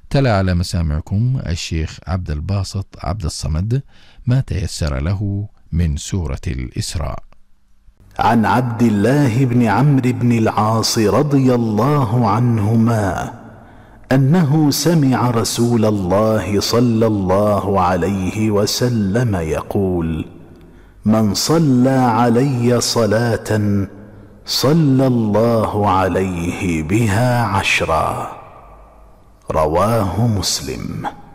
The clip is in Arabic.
تلا على مسامعكم الشيخ عبد الباسط عبد الصمد ما تيسر له من سورة الإسراء. عن عبد الله بن عمرو بن العاص رضي الله عنهما أنه سمع رسول الله صلى الله عليه وسلم يقول: من صلى علي صلاة صلى الله عليه بها 10. رواه مسلم.